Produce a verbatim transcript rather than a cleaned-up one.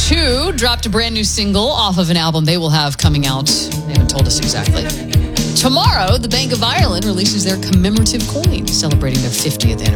two dropped a brand new single off of an album they will have coming out. They haven't told us exactly. Tomorrow, the Bank of Ireland releases their commemorative coin, celebrating their fiftieth anniversary.